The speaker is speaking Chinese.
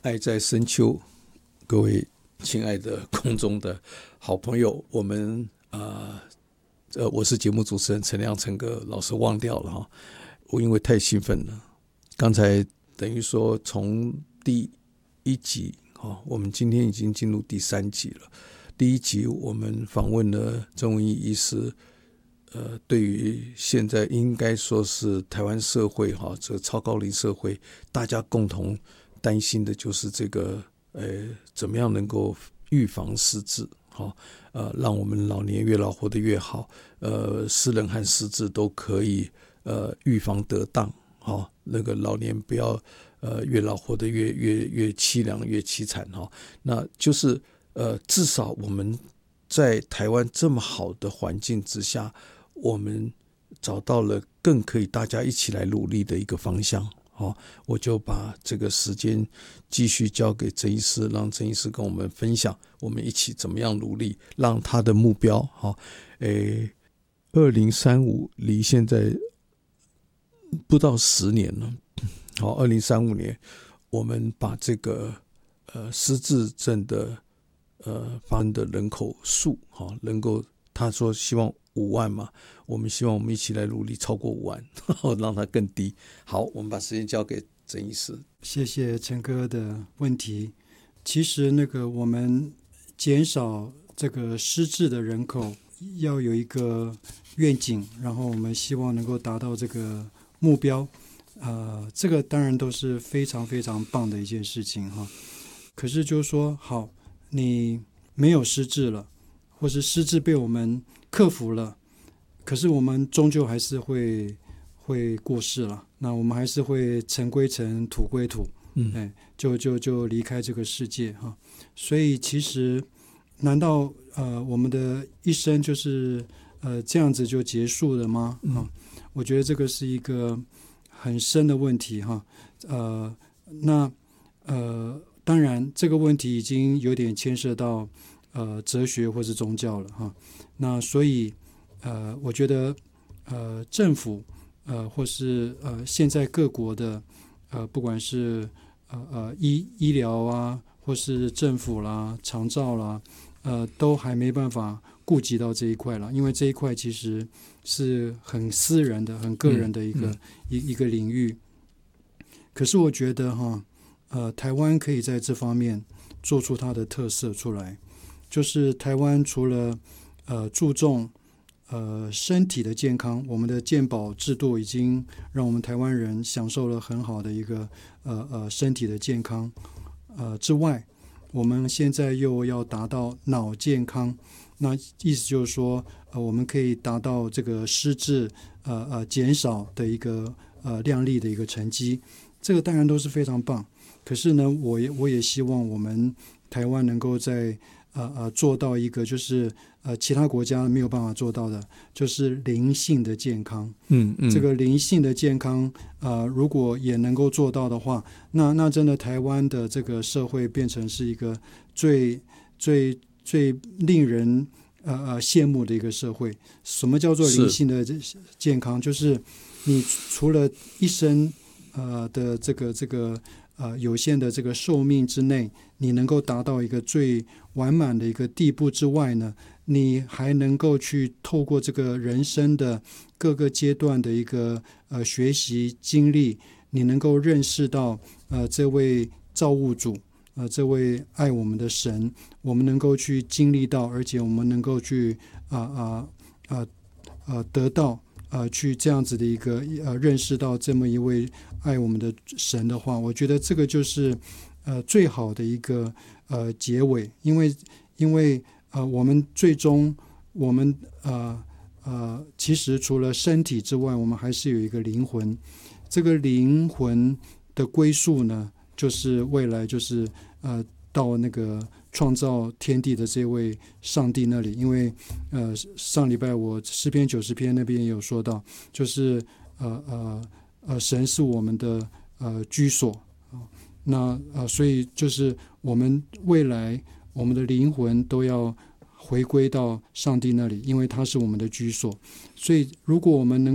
爱在深秋，各位亲爱的空中的好朋友，我是节目主持人陈亮陈哥，老师忘掉了哈，我因为太兴奋了，刚才等于说从第一集我们今天已经进入第3集了。第一集我们访问了郑文仪医师，对于现在应该说是台湾社会这个超高龄社会，大家共同担心的就是这个怎么样能够预防失智，让我们老年越老活得越好，失能和失智都可以预防得当，那个老年不要越老活得越凄凉越凄惨，那就是至少我们在台湾这么好的环境之下，我们找到了更可以大家一起来努力的一个方向。我就把这个时间继续交给郑医师，让郑医师跟我们分享，我们一起怎么样努力，让他的目标2035离现在不到10年了。2035年我们把这个失智症的发生的人口数能够，他说希望5万嘛，我们希望我们一起来努力超过5万，让它更低。好，我们把时间交给郑医师。 谢谢陈哥的问题。其实我们减少这个失智的人口要有一个愿景，然后我们希望能够达到这个目标，这个当然都是非常非常棒的一件事情哈。可是就是说，好，你没有失智了，或是失智被我们克服了，可是我们终究还是会过世了，那我们还是会尘归尘土归土，就离开这个世界哈。所以其实难道我们的一生就是这样子就结束了吗？我觉得这个是一个很深的问题哈。当然这个问题已经有点牵涉到哲学或是宗教了哈。那所以我觉得政府或是现在各国的不管是医疗啊，或是政府啦、长照啦，都还没办法顾及到这一块了，因为这一块其实是很私人的、很个人的一个领域。可是我觉得台湾可以在这方面做出它的特色出来，就是台湾除了注重身体的健康，我们的健保制度已经让我们台湾人享受了很好的一个身体的健康之外，我们现在又要达到脑健康，那意思就是说我们可以达到这个失智减少的一个亮丽的一个成绩，这个当然都是非常棒。可是呢，我也希望我们台湾能够在做到一个就是其他国家没有办法做到的，就是灵性的健康。这个灵性的健康如果也能够做到的话，那真的台湾的这个社会变成是一个最令人羡慕的一个社会。什么叫做灵性的健康？就是你除了一生的这个有限的这个寿命之内，你能够达到一个最完满的一个地步之外呢，你还能够去透过这个人生的各个阶段的一个学习经历，你能够认识到这位造物主，这位爱我们的神，我们能够去经历到，而且我们能够去得到去这样子的一个认识到这么一位爱我们的神的话，我觉得这个就是最好的一个结尾，因为我们最终我们其实除了身体之外，我们还是有一个灵魂。这个灵魂的归宿呢，就是未来就是到那个创造天地的这位上帝那里。因为上礼拜我诗篇90篇那边也有说到，就是神是我们的居所。那所以就是我们未来我们的灵魂都要回归到上帝那里，因为他是我们的居所。所以如果我们能